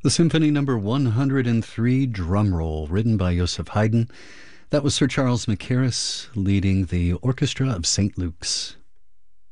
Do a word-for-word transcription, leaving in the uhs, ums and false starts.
The Symphony Number one hundred three, Drum Roll, written by Joseph Haydn. That was Sir Charles Mackerras leading the Orchestra of Saint Luke's.